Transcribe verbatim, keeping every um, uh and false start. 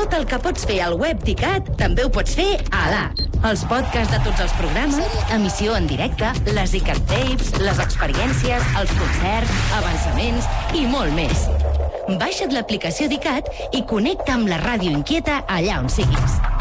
Tot el que pots fer al web d'ICAT també ho pots fer a l'app. Els podcasts de tots els programes, emissió en directe, les ICAT Tapes, les experiències, els concerts, avançaments i molt més. Baixa't l'aplicació d'ICAT i connecta amb la ràdio inquieta allà on siguis.